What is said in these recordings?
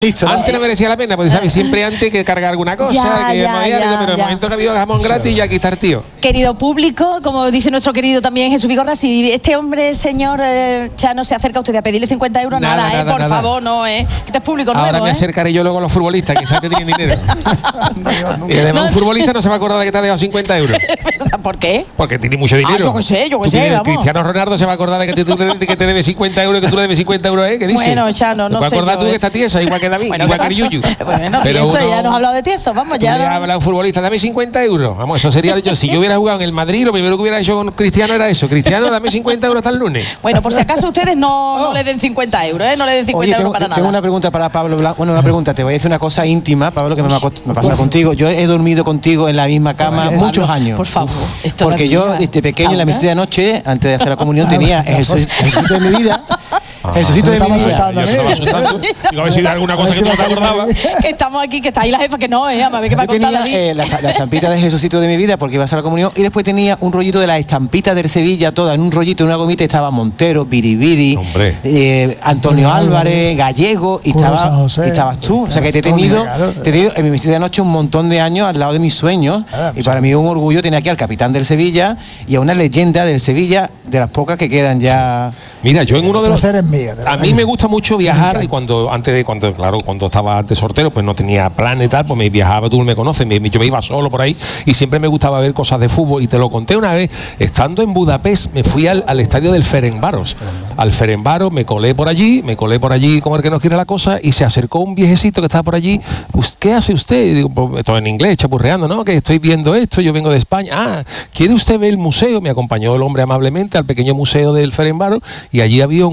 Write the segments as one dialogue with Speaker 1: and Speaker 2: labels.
Speaker 1: Listo, ¿no?
Speaker 2: Antes no merecía la pena, porque sabes, siempre antes que cargar alguna cosa, pero en el momento que había jamón gratis ya aquí está el tío.
Speaker 3: Querido público, como dice nuestro querido también Jesús Vigorra, si este hombre, señor Chano, se acerca a usted a pedirle 50 euros, nada, por favor, no, que este es público nuevo.
Speaker 2: Ahora me acercaré yo luego a los futbolistas, que saben que tienen dinero. Y además un futbolista no se va a acordar de que te ha dejado 50 euros.
Speaker 3: ¿Por qué?
Speaker 2: Porque tiene mucho dinero.
Speaker 3: Yo qué sé, vamos.
Speaker 2: Cristiano Ronaldo se va a acordar de que te debe 50 euros, que tú le debes 50 euros, ¿eh? ¿Qué dices?
Speaker 3: Bueno, Chano, no sé.
Speaker 2: ¿Te vas a acordar tú que está tiesa, igual que David,
Speaker 3: bueno,
Speaker 2: igual que Yuyu?
Speaker 3: Bueno, pero eso ya nos ha hablado de tieso, vamos, ya.
Speaker 2: Le habla a un futbolista, dame 50 euros. Vamos, eso sería yo. Si yo hubiera jugado en el Madrid, lo primero que hubiera hecho con Cristiano era eso. Cristiano, dame 50 euros hasta el lunes.
Speaker 3: Bueno, por si acaso ustedes no le den 50 euros, ¿eh? No le den 50 euros para nada.
Speaker 1: Tengo una pregunta para Pablo Blanco. Bueno, una pregunta. Te voy a decir una cosa íntima, Pablo, que me pasa contigo. Yo he dormido contigo en la misma cama muchos años.
Speaker 3: Por favor.
Speaker 1: Porque yo, desde pequeño, en la misa de anoche, antes de hacer la comunión, tenía el Jesucito de mi vida. Jesucito de mi vida.
Speaker 2: Digo, a ver si era alguna cosa que no te acordaba.
Speaker 3: Que estamos aquí, que está ahí la jefa, que no, a ver qué va a contar David.
Speaker 1: La estampita de Jesucito de mi vida, porque iba a hacer la comunión, y después tenía un rollito de la estampita del Sevilla, toda en un rollito, en una gomita, estaba Montero, Biribiri, Antonio Álvarez, Gallego, y estabas tú. O sea que te he tenido en mi visita de noche un montón de años al lado de mis sueños, y para mí es un orgullo tener aquí al capitán del Sevilla y a una leyenda del Sevilla, de las pocas que quedan ya.
Speaker 2: Mira, yo en uno de los... A mí me gusta mucho viajar, y cuando estaba antes soltero, pues no tenía planes y tal, pues me viajaba, tú me conoces, yo me iba solo por ahí y siempre me gustaba ver cosas de fútbol, y te lo conté una vez, estando en Budapest, me fui al estadio del Ferencváros. Al Ferencváros me colé por allí, como el que no quiere la cosa, y se acercó un viejecito que estaba por allí. ¿Qué hace usted? Y digo, pues, todo en inglés, chapurreando, ¿no? Que estoy viendo esto, yo vengo de España. Ah, ¿quiere usted ver el museo? Me acompañó el hombre amablemente al pequeño museo del Ferencváros, y allí había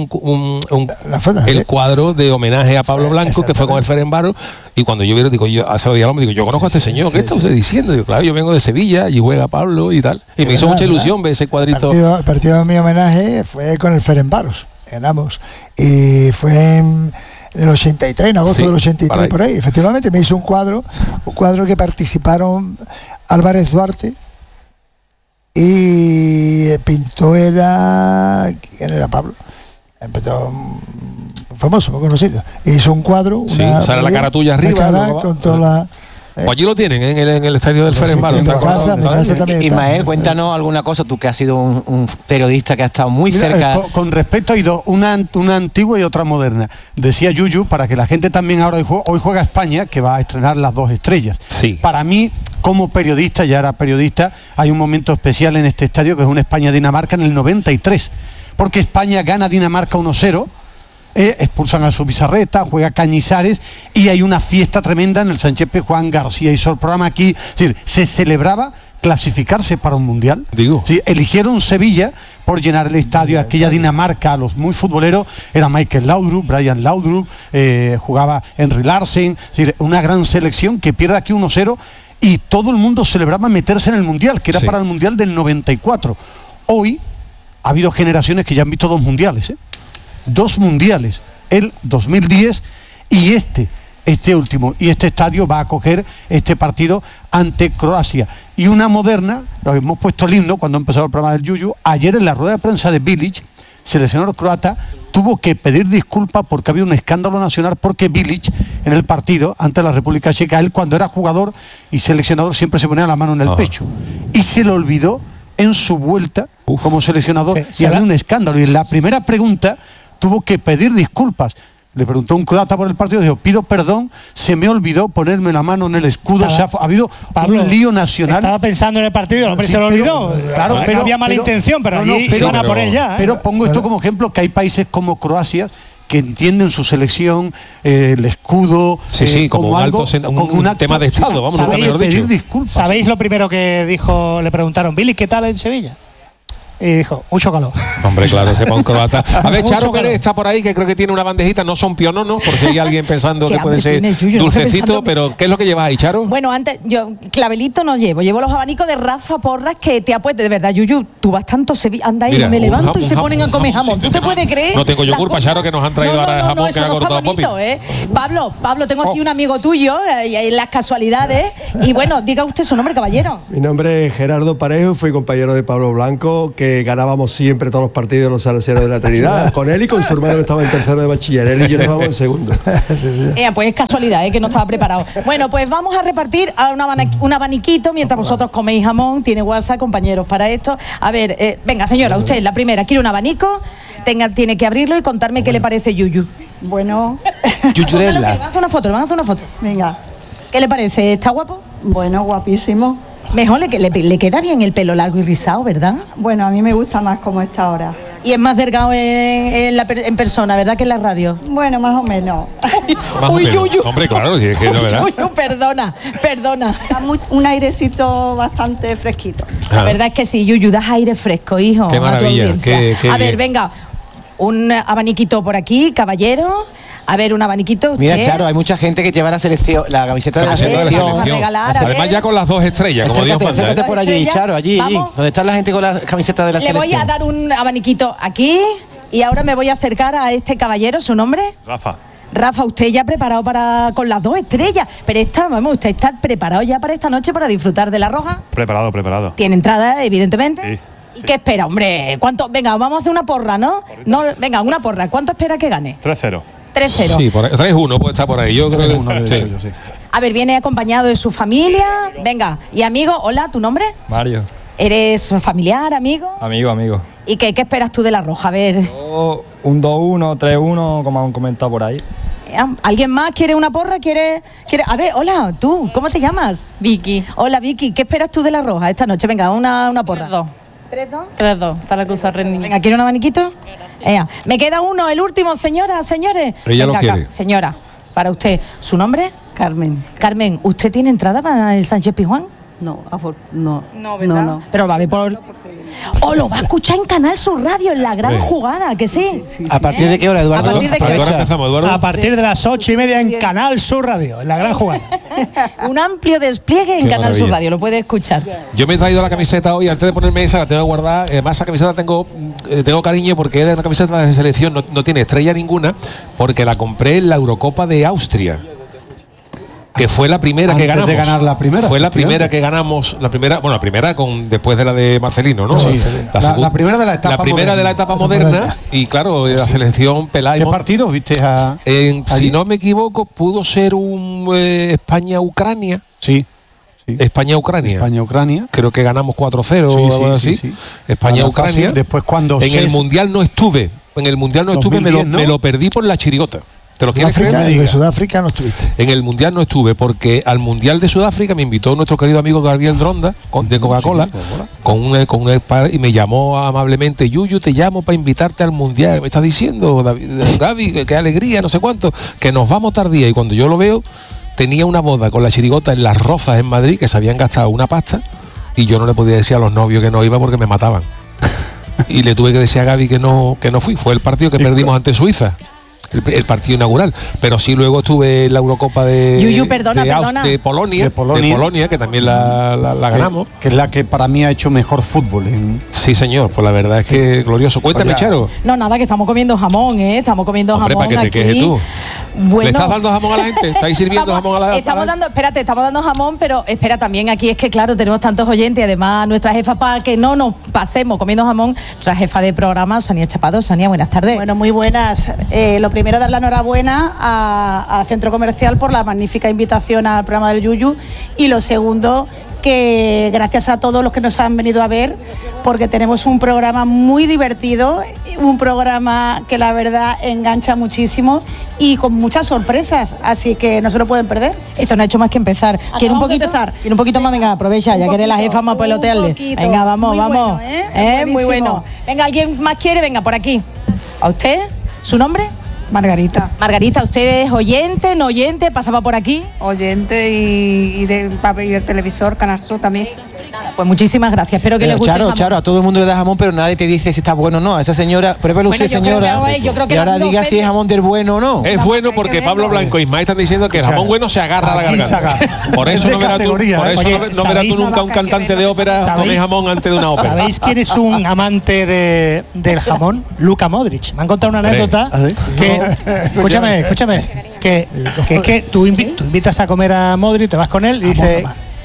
Speaker 2: el cuadro de homenaje a Pablo Blanco, que fue con el Ferencváros, y cuando yo vieron, yo conozco a este señor, ¿qué está usted diciendo? Digo, claro, yo vengo de Sevilla, y juega Pablo y tal, y me hizo mucha ilusión ver ese cuadrito.
Speaker 4: El partido de mi homenaje fue con el Ferencváros, ganamos, y fue en el 83, en agosto del 83, por ahí. Efectivamente me hizo un cuadro que participaron Álvarez Duarte, y el pintor ¿quién era? Pablo. Empezó famoso, muy conocido. Hizo un cuadro.
Speaker 2: Sale la cara tuya arriba.
Speaker 4: Con toda la...
Speaker 2: Pues allí lo tienen, en el estadio del Ferencváros.
Speaker 1: Ismael, cuéntanos alguna cosa, tú que has sido un periodista que ha estado muy cerca.
Speaker 5: Con respecto hay dos, una antigua y otra moderna. Decía Yuyu, para que la gente también ahora hoy juega España, que va a estrenar las dos estrellas.
Speaker 2: Sí.
Speaker 5: Para mí, como periodista, ya era periodista, hay un momento especial en este estadio, que es una España-Dinamarca en el 93. Porque España gana a Dinamarca 1-0. Expulsan a Zubizarreta, juega Cañizares, y hay una fiesta tremenda en el Sánchez Pizjuán. García hizo el programa aquí. Es decir, se celebraba clasificarse para un mundial. Sí, eligieron Sevilla por llenar el estadio. Aquella Dinamarca, los muy futboleros, era Michael Laudrup, Brian Laudrup, jugaba Henry Larsen. Es decir, una gran selección que pierde aquí 1-0, y todo el mundo celebraba meterse en el mundial, que era para el mundial del 94. Hoy ha habido generaciones que ya han visto dos mundiales, dos mundiales, el 2010 y este último, y este estadio va a acoger este partido ante Croacia. Y una moderna, lo hemos puesto el himno cuando ha empezado el programa del Yuyu. Ayer en la rueda de prensa de Bilic, seleccionador croata, tuvo que pedir disculpas porque había un escándalo nacional, porque Bilic en el partido ante la República Checa, él cuando era jugador y seleccionador siempre se ponía la mano en el pecho, y se le olvidó en su vuelta como seleccionador, y había un escándalo, y en la primera pregunta tuvo que pedir disculpas. Le preguntó un croata por el partido, dijo, pido perdón, se me olvidó ponerme la mano en el escudo. Ha habido un lío nacional.
Speaker 6: Estaba pensando en el partido, el hombre se lo olvidó.
Speaker 5: Claro,
Speaker 6: pero había mala intención, pero allí iban a por él ya.
Speaker 5: Pero pongo esto como ejemplo, que hay países como Croacia que entienden su selección, el escudo,
Speaker 2: como un tema de Estado, vamos a
Speaker 6: pedir disculpas. ¿Sabéis lo primero que dijo? Le preguntaron, Billy, ¿qué tal en Sevilla? Y dijo, mucho calor.
Speaker 2: Hombre, claro, que para un croata. A ver, Charo Pérez está por ahí, que creo que tiene una bandejita, no son piononos, porque hay alguien pensando que puede ser dulcecito, pero ¿qué es lo que llevas ahí, Charo?
Speaker 3: Bueno, antes, yo clavelito no llevo los abanicos de Rafa Porras, que te apuesto, de verdad, Yuyu, tú vas tanto Sevilla, anda ahí, me levanto y se ponen a comer jamón. ¿Tú te puedes creer?
Speaker 2: No tengo yogur para Charo, que nos han traído ahora de jamón, que ha cortado Popi.
Speaker 3: Pablo, tengo aquí un amigo tuyo, en las casualidades, y bueno, diga usted su nombre, caballero.
Speaker 7: Mi nombre es Gerardo Parejo, fui compañero de Pablo Blanco, que que ganábamos siempre todos los partidos de los Salesianos de la Trinidad, con él y con su hermano que estaba en tercero de bachiller. Él y yo estábamos en segundo.
Speaker 3: Pues es casualidad, que no estaba preparado. Bueno, pues vamos a repartir un abaniquito mientras vosotros coméis jamón. Tiene WhatsApp, compañeros, para esto. A ver, venga, señora, usted, la primera, quiere un abanico, tiene que abrirlo y contarme qué le parece Yuyu.
Speaker 8: Bueno.
Speaker 3: Yuyurella. Vamos a hacer una foto.
Speaker 8: Venga.
Speaker 3: ¿Qué le parece? ¿Está guapo?
Speaker 8: Bueno, guapísimo.
Speaker 3: Mejor le queda bien el pelo largo y rizado, ¿verdad?
Speaker 8: Bueno, a mí me gusta más como está ahora.
Speaker 3: Y es más delgado en persona, ¿verdad? Que en la radio.
Speaker 8: Bueno, más o menos.
Speaker 2: Yuyu. Hombre, claro, si es que no, ¿verdad?
Speaker 3: Yuyu, perdona.
Speaker 8: Un airecito bastante fresquito.
Speaker 3: La verdad es que sí, Yuyu, das aire fresco, hijo.
Speaker 2: Qué maravilla.
Speaker 3: A ver, venga, un abaniquito por aquí, caballero. A ver, un abaniquito.
Speaker 1: Mira, Charo, hay mucha gente que lleva la camiseta de la selección.
Speaker 2: Además, ya con las 2 estrellas, como Dios manda.
Speaker 1: Acércate por allí, Charo, allí, donde está la gente con la camiseta de la selección.
Speaker 3: Le voy a dar un abaniquito aquí y ahora me voy a acercar a este caballero. ¿Su nombre? Rafa, usted ya preparado con las 2 estrellas. Pero usted está preparado ya para esta noche para disfrutar de la roja.
Speaker 9: Preparado.
Speaker 3: Tiene entrada, evidentemente.
Speaker 9: Sí.
Speaker 3: ¿Y qué espera, hombre? ¿Cuánto? Venga, vamos a hacer una porra, ¿no? No, venga, una porra. ¿Cuánto espera que gane?
Speaker 9: 3-0.
Speaker 3: 3-0.
Speaker 2: Sí, 3-1 puede estar por ahí. Yo creo que
Speaker 5: sí.
Speaker 3: A ver, viene acompañado de su familia. Venga, y amigo, hola, ¿tu nombre?
Speaker 9: Mario.
Speaker 3: ¿Eres familiar, amigo?
Speaker 9: Amigo.
Speaker 3: ¿Y qué esperas tú de la roja? A ver.
Speaker 9: Yo, un 2-1, 3-1, como han comentado por ahí.
Speaker 3: ¿Alguien más quiere una porra? ¿Quiere? A ver, hola, tú, ¿cómo te llamas?
Speaker 10: Vicky.
Speaker 3: Hola, Vicky, ¿qué esperas tú de la roja esta noche? Venga, una porra.
Speaker 10: 3-2. 3-2, para que usar rendimiento.
Speaker 3: Venga, ¿quiere un abaniquito? Me queda uno, el último, señores.
Speaker 2: Ella
Speaker 3: venga,
Speaker 2: lo quiere.
Speaker 3: Señora, para usted, ¿su nombre?
Speaker 8: Carmen.
Speaker 3: Carmen, ¿usted tiene entrada para el Sánchez Pizjuán?
Speaker 8: No,
Speaker 3: ¿verdad? No. Pero lo va a ver por... O lo va a escuchar en Canal Sur Radio, en la gran jugada, ¿que sí?
Speaker 1: ¿A partir de qué hora, Eduardo?
Speaker 3: ¿A partir de qué hora
Speaker 2: empezamos, Eduardo?
Speaker 6: A partir de las 8:30 en Canal Sur Radio, en la gran jugada.
Speaker 3: Un amplio despliegue en
Speaker 2: Qué
Speaker 3: Canal
Speaker 2: maravilla.
Speaker 3: Sur Radio, lo puede escuchar.
Speaker 2: Yo me he traído la camiseta hoy, antes de ponerme esa, la tengo guardada. Además, esa camiseta tengo cariño porque es una camiseta de selección, no tiene estrella ninguna, porque la compré en la Eurocopa de Austria. Que fue la primera
Speaker 5: Antes
Speaker 2: que ganamos.
Speaker 5: de ganar la primera.
Speaker 2: Fue la primera que ganamos, la primera después de la de Marcelino, ¿no?
Speaker 5: Sí. La primera de la etapa
Speaker 2: La primera
Speaker 5: moderna.
Speaker 2: de la etapa moderna. Y claro, la selección
Speaker 5: ¿Qué partido viste
Speaker 2: si no me equivoco, pudo ser un España-Ucrania.
Speaker 5: Sí.
Speaker 2: España-Ucrania. Creo que ganamos 4-0 o algo así.
Speaker 5: Sí.
Speaker 2: España-Ucrania.
Speaker 5: Después cuando
Speaker 2: en el Mundial no estuve. En el Mundial no
Speaker 5: 2010,
Speaker 2: estuve, me lo perdí por la chirigota. ¿Te lo quieres creer?
Speaker 4: De Sudáfrica no estuviste.
Speaker 2: En el Mundial no estuve porque al Mundial de Sudáfrica me invitó nuestro querido amigo Gabriel Dronda de Coca-Cola con un y me llamó amablemente: Yuyu, te llamo para invitarte al Mundial. Me estás diciendo, Gaby, qué alegría, no sé cuánto, que nos vamos tardía. Y cuando yo lo veo, tenía una boda con la chirigota en Las Rozas en Madrid, que se habían gastado una pasta, y yo no le podía decir a los novios que no iba porque me mataban. Y le tuve que decir a Gaby que no fui. Fue el partido que perdimos ante Suiza. El partido inaugural, pero sí luego estuve en la Eurocopa de Polonia, que también la ganamos,
Speaker 5: que es la que para mí ha hecho mejor fútbol.
Speaker 2: Sí, señor, pues la verdad es que glorioso. Cuéntame, Charo.
Speaker 3: No, nada, que estamos comiendo jamón, estamos comiendo
Speaker 2: jamón.
Speaker 3: Para
Speaker 2: que te
Speaker 3: aquí.
Speaker 2: Quejes tú.
Speaker 3: Bueno,
Speaker 2: ¿le estás dando jamón a la gente? ¿Estáis sirviendo jamón a la gente?
Speaker 3: Estamos dando jamón, pero espera, también aquí es que claro, tenemos tantos oyentes y además nuestra jefa, para que no nos pasemos comiendo jamón, nuestra jefa de programa, Sonia Chapado. Sonia, buenas tardes.
Speaker 11: Bueno, muy buenas. Lo primero, dar la enhorabuena a Centro Comercial por la magnífica invitación al programa del Yuyu, y lo segundo, que gracias a todos los que nos han venido a ver, porque tenemos un programa muy divertido, un programa que la verdad engancha muchísimo y con muchas sorpresas, así que no se lo pueden perder.
Speaker 3: Esto no ha hecho más que empezar. ¿Quiere un poquito? ¿Quiere un poquito más? Venga, aprovecha, ya que eres la jefa, más pelotearle. Venga, vamos,
Speaker 11: muy
Speaker 3: vamos.
Speaker 11: Bueno,
Speaker 3: muy bueno. Venga, ¿alguien más quiere? Venga, por aquí. ¿A usted? ¿Su nombre?
Speaker 11: Margarita.
Speaker 3: Margarita, ¿usted es oyente, no oyente? ¿Pasaba por aquí?
Speaker 11: Oyente y del televisor, Canal Sur también.
Speaker 3: Pues muchísimas gracias, espero que les guste.
Speaker 1: Charo, a todo el mundo le da jamón, pero nadie te dice si está bueno o no. A esa señora, pruébelo usted, señora,
Speaker 3: yo creo que
Speaker 1: y ahora diga si es jamón del bueno o no.
Speaker 2: Es bueno porque Pablo Blanco y Ismael están diciendo que el jamón bueno se agarra a la garganta. Por eso no verás tú nunca un cantante de ópera comer jamón antes de una ópera.
Speaker 6: ¿Sabéis quién es un amante del jamón? Luka Modric. Me han contado una anécdota que, escúchame, que es que tú invitas a comer a Modric, te vas con él y dices: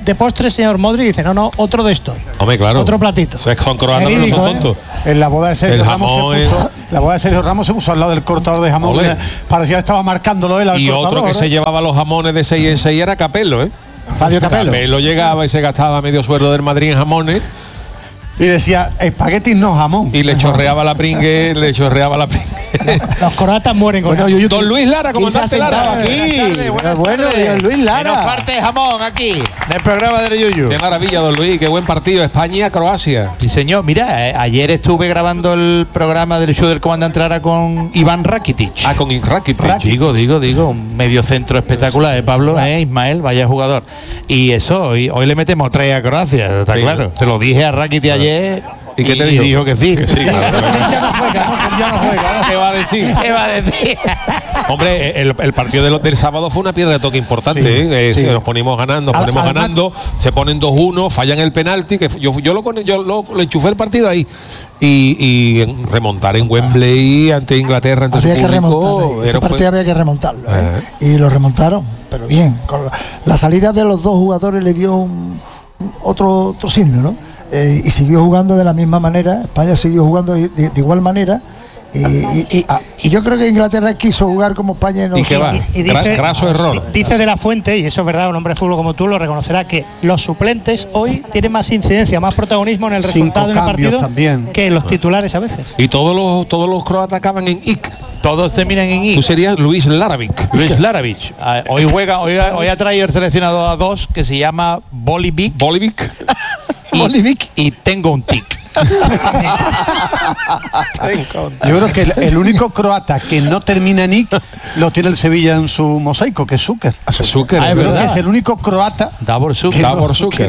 Speaker 6: de postre, señor Modric, dice, no, otro de estos.
Speaker 2: Hombre, claro.
Speaker 6: Otro platito.
Speaker 2: Son croatas, no son tontos.
Speaker 5: En la boda de Sergio Ramos se puso al lado del cortador de jamón. Parecía que estaba marcándolo él al
Speaker 2: y
Speaker 5: cortador.
Speaker 2: Otro que se llevaba los jamones de 6 en 6 era Capello, ¿eh?
Speaker 1: Fabio Capello.
Speaker 2: Capello llegaba y se gastaba medio sueldo del Madrid en jamones.
Speaker 5: Y decía, espaguetis no jamón.
Speaker 2: Y le chorreaba la pringue,
Speaker 6: Los croatas mueren con
Speaker 2: Don Luis Lara, como
Speaker 1: se ha sentado aquí. Bueno, Don Luis Lara.
Speaker 12: Que nos falte jamón aquí, en el programa de Yuyu.
Speaker 2: Qué maravilla, Don Luis, qué buen partido. España-Croacia.
Speaker 12: Sí, señor. Mira, ayer estuve grabando el programa del show del comandante Lara con Iván Rakitic.
Speaker 2: Con Rakitic.
Speaker 12: Digo, un medio centro espectacular, Pablo, Ismael, vaya jugador. Y eso, hoy le metemos 3 a Croacia, está claro. Se lo dije a Rakitic ayer.
Speaker 2: ¿Y qué te dijo?
Speaker 12: Dijo que sí.
Speaker 2: Claro.
Speaker 5: Ya no juega.
Speaker 2: ¿Qué va a decir? Hombre, el partido del sábado fue una piedra de toque importante. Sí. Nos ponemos ganando, se ponen 2-1, fallan el penalti, que yo lo enchufé el partido ahí. Y remontar en Wembley ante Inglaterra, ante
Speaker 4: había su público. Ese partido había que remontarlo. Y lo remontaron, pero bien. Con la salida de los dos jugadores le dio otro signo, ¿no? Y siguió jugando de la misma manera. España siguió jugando de igual manera. Y yo creo que Inglaterra quiso jugar como España
Speaker 2: y que va, graso error.
Speaker 6: Dice de la Fuente, y eso es verdad, un hombre de fútbol como tú lo reconocerá, que los suplentes hoy tienen más incidencia, más protagonismo en el resultado del partido también, que los titulares a veces.
Speaker 2: Y todos los croatas acaban en IC.
Speaker 12: Todos terminan en I.
Speaker 2: Tú serías Luis Laravic.
Speaker 12: Hoy ha traído el seleccionado a 2 que se llama Bolivic. Y tengo un tic.
Speaker 5: Yo creo que el único croata que no termina en IC lo tiene el Sevilla en su mosaico, que es Zucker.
Speaker 2: Es
Speaker 5: verdad. Que es el único croata.
Speaker 12: Davor Zucker.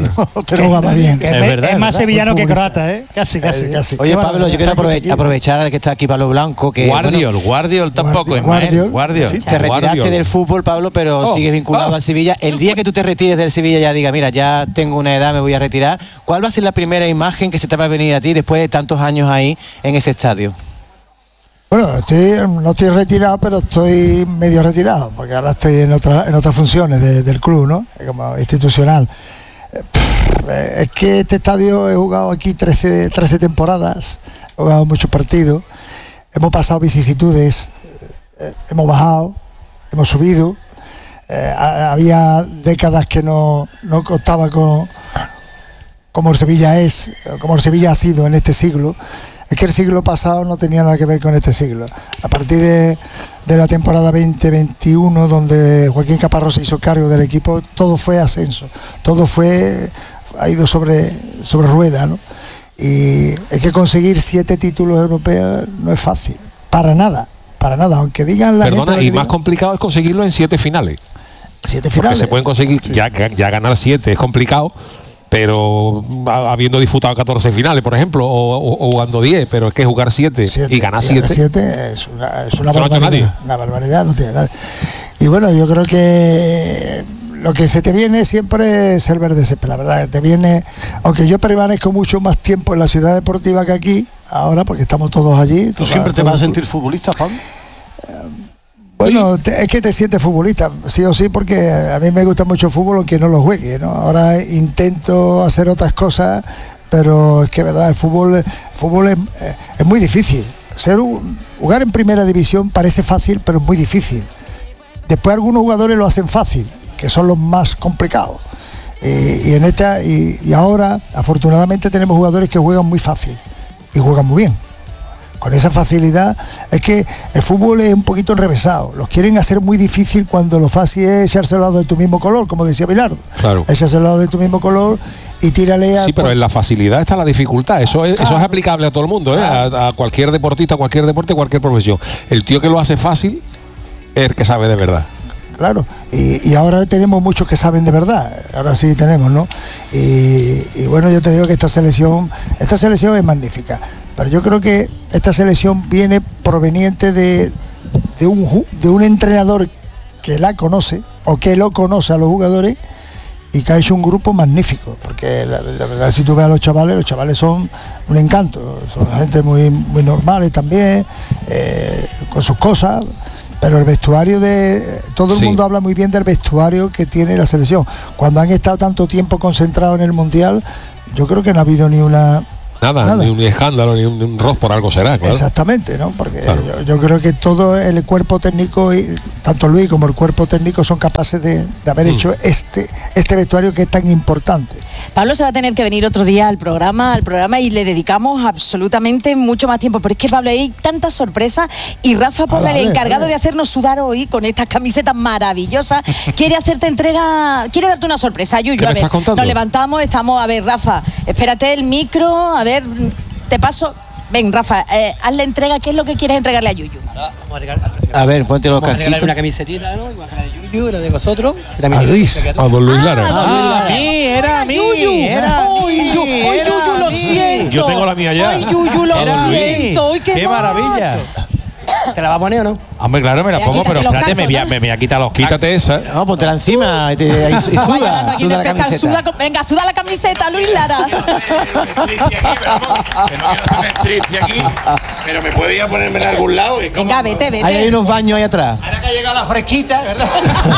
Speaker 6: Es más sevillano que croata, ¿eh? Casi.
Speaker 1: Oye, Pablo, yo quiero aprovechar que está aquí Pablo Blanco. Que
Speaker 12: Guardiol tampoco.
Speaker 1: Guardiol. Sí, te retiraste del fútbol, Pablo, pero sigues vinculado al Sevilla. El día que tú te retires del Sevilla ya diga, mira, ya tengo una edad, me voy a retirar. ¿Cuál va a ser la primera imagen que se te va a venir a ti después de tantos años ahí en ese estadio?
Speaker 4: Bueno, no estoy retirado, pero estoy medio retirado, porque ahora estoy en otras funciones del club, ¿no? Como institucional. Es que este estadio he jugado aquí 13 temporadas, he jugado muchos partidos, hemos pasado vicisitudes, hemos bajado, hemos subido. Había décadas que no contaba como el Sevilla como el Sevilla ha sido en este siglo. Es que el siglo pasado no tenía nada que ver con este siglo. A partir de la temporada 2021, donde Joaquín Caparrós se hizo cargo del equipo, todo fue ascenso, ha ido sobre rueda, ¿no? Y es que conseguir 7 títulos europeos no es fácil, para nada, aunque digan la gente.
Speaker 2: Y más complicado es conseguirlo en 7 finales.
Speaker 4: 7 finales.
Speaker 2: Porque se pueden conseguir, ya ganar 7 es complicado. Pero habiendo disputado 14 finales, por ejemplo, o jugando 10, pero es que jugar 7 y ganar 7
Speaker 4: es una barbaridad. Una barbaridad, no tiene nada. Y bueno, yo creo que lo que se te viene siempre es el verde césped, la verdad, que te viene, aunque yo permanezco mucho más tiempo en la ciudad deportiva que aquí, ahora, porque estamos todos allí.
Speaker 5: ¿Tú siempre te vas a sentir futbolista, Pablo?
Speaker 4: Bueno, es que te sientes futbolista, sí o sí, porque a mí me gusta mucho el fútbol, aunque no lo juegue, ¿no? Ahora intento hacer otras cosas, pero es que, verdad, el fútbol es muy difícil. Jugar en primera división parece fácil, pero es muy difícil. Después algunos jugadores lo hacen fácil, que son los más complicados. Y ahora, afortunadamente, tenemos jugadores que juegan muy fácil y juegan muy bien. Con esa facilidad, es que el fútbol es un poquito enrevesado. Los quieren hacer muy difícil cuando lo fácil es echarse al lado de tu mismo color, como decía Bilardo.
Speaker 2: Claro.
Speaker 4: Echarse al lado de tu mismo color y tírale a...
Speaker 2: Sí, pero en la facilidad está la dificultad. Eso es aplicable a todo el mundo, ¿eh? A cualquier deportista, a cualquier deporte, a cualquier profesión. El tío que lo hace fácil es el que sabe de verdad.
Speaker 4: Claro, y ahora tenemos muchos que saben de verdad, ahora sí tenemos, ¿no? Y bueno, yo te digo que esta selección es magnífica, pero yo creo que esta selección viene proveniente de un entrenador que la conoce, o que lo conoce a los jugadores, y que ha hecho un grupo magnífico, porque la verdad, si tú ves a los chavales son un encanto, son gente muy, muy normales también, con sus cosas. pero el vestuario todo el mundo habla muy bien del vestuario que tiene la selección. Cuando han estado tanto tiempo concentrados en el Mundial, yo creo que no ha habido ni una...
Speaker 2: Nada. Ni un escándalo, ni un roz por algo será, claro.
Speaker 4: Exactamente, ¿no? Porque yo creo que todo el cuerpo técnico, y tanto Luis como el cuerpo técnico, son capaces de haber hecho este vestuario que es tan importante.
Speaker 3: Pablo se va a tener que venir otro día al programa y le dedicamos absolutamente mucho más tiempo, pero es que, Pablo, hay tantas sorpresas y Rafa Porra, el encargado de hacernos sudar hoy con estas camisetas maravillosas, quiere darte una sorpresa. Yuyu, a ver, nos levantamos, a ver, Rafa, espérate el micro, a ver, te paso. Ven, Rafa, haz la entrega. ¿Qué es lo que quieres entregarle a Yuyu?
Speaker 1: A ver, ponte los casquitos.
Speaker 13: Vamos a una camisetita, ¿no? Igual que la de Yuyu, la de vosotros.
Speaker 2: A Luis. A don Luis Lara.
Speaker 12: Era a mí.
Speaker 3: Ay, Yuyu, lo siento.
Speaker 2: Yo tengo la mía ya.
Speaker 3: Ay, Yuyu, lo siento. Ay,
Speaker 12: qué maravilla.
Speaker 13: ¿Te la va a poner o no?
Speaker 12: Hombre, claro, me la pongo, pero espérate, me voy a quitar los cascos.
Speaker 2: Quítate esa.
Speaker 1: No, póntela encima y suda la camiseta.
Speaker 3: Venga, suda la camiseta, Luis Lara.
Speaker 12: Triste aquí, pero me puedo ir a ponerme en algún lado.
Speaker 3: Venga, vete.
Speaker 1: Ahí hay unos baños ahí atrás.
Speaker 12: Ahora que ha llegado la fresquita, ¿verdad?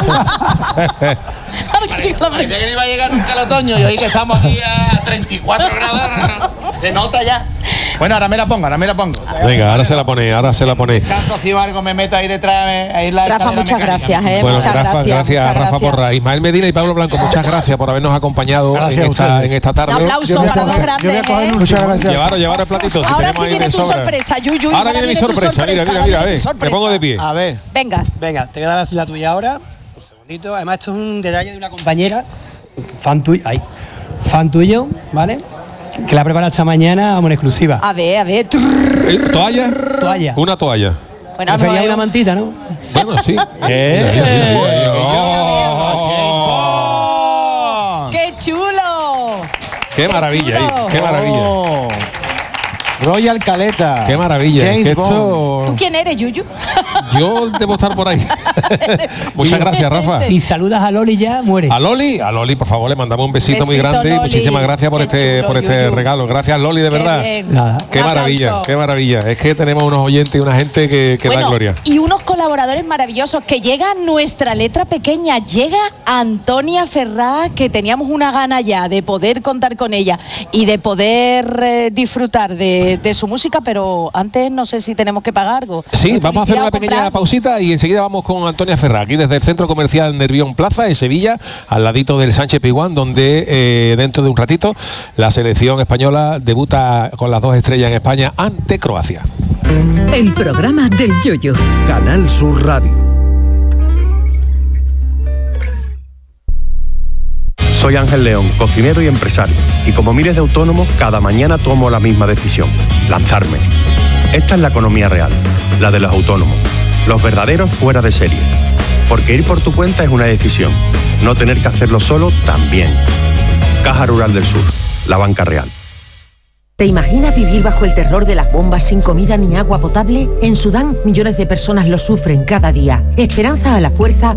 Speaker 12: Parecía que no iba a llegar nunca el otoño y hoy que estamos aquí a 34 grados, se nota ya. Bueno, ahora me la pongo.
Speaker 2: Venga, ahora se la pone.
Speaker 12: Tanto si algo me meto ahí detrás.
Speaker 3: Rafa, muchas gracias.
Speaker 2: Bueno,
Speaker 3: muchas
Speaker 2: gracias a Rafa Porra. Ismael Medina y Pablo Blanco, muchas gracias por habernos acompañado en esta tarde.
Speaker 3: Un aplauso para los grandes.
Speaker 4: Muchas gracias.
Speaker 2: Llevar el platito.
Speaker 3: Ahora sí viene tu sorpresa, Yuyu.
Speaker 2: Ahora viene mi sorpresa. Mira, me pongo de pie.
Speaker 1: A ver.
Speaker 3: Venga,
Speaker 13: te voy a dar la tuya ahora. Un segundito. Además, esto es un detalle de una compañera, fan tuyo, ¿vale? Que la prepara esta mañana, vamos, en exclusiva.
Speaker 3: A ver.
Speaker 2: ¿Toalla? Una toalla.
Speaker 3: Bueno,
Speaker 13: prefería una mantita, ¿no?
Speaker 2: Bueno, sí.
Speaker 3: ¡Qué chulo!
Speaker 2: ¡Qué maravilla! ¡Qué maravilla!
Speaker 1: Royal Caleta.
Speaker 2: ¡Qué maravilla!
Speaker 1: James Bond.
Speaker 3: ¿Tú quién eres, Yuyu?
Speaker 2: Yo debo estar por ahí. Muchas gracias, Rafa.
Speaker 13: Si saludas a Loli ya, muere.
Speaker 2: ¿A Loli? A Loli, por favor, le mandamos un besito muy grande.
Speaker 3: Loli.
Speaker 2: Muchísimas gracias por este regalo. Gracias, Loli, de verdad.
Speaker 13: Nada.
Speaker 2: Qué maravilla, qué maravilla. Es que tenemos unos oyentes y una gente que da gloria.
Speaker 3: Y unos colaboradores maravillosos. Que llega nuestra letra pequeña. Llega Antonia Ferrá, que teníamos una gana ya de poder contar con ella y de poder disfrutar de su música, pero antes no sé si tenemos que pagar algo.
Speaker 2: Sí, vamos a hacer una pequeña pausita y enseguida vamos con Antonia Ferrá, aquí desde el Centro Comercial Nervión Plaza, en Sevilla, al ladito del Sánchez Pizjuán, donde dentro de un ratito la selección española debuta con las 2 estrellas en España ante Croacia.
Speaker 14: El programa del Yoyo.
Speaker 15: Canal Sur Radio. Soy Ángel León, cocinero y empresario, y como miles de autónomos, cada mañana tomo la misma decisión: lanzarme. Esta es la economía real, la de los autónomos, los verdaderos fuera de serie. Porque ir por tu cuenta es una decisión, no tener que hacerlo solo también. Caja Rural del Sur, la banca real.
Speaker 16: ¿Te imaginas vivir bajo el terror de las bombas sin comida ni agua potable? En Sudán, millones de personas lo sufren cada día. Esperanza a la Fuerza